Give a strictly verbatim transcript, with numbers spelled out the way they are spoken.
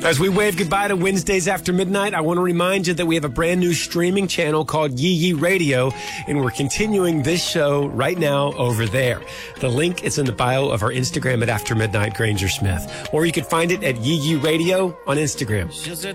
As we wave goodbye to Wednesdays after midnight, I want to remind you that we have a brand new streaming channel called Yee Yee Radio, and we're continuing this show right now over there. The link is in the bio of our Instagram at After Midnight Granger Smith, or you can find it at Yee Yee Radio on Instagram.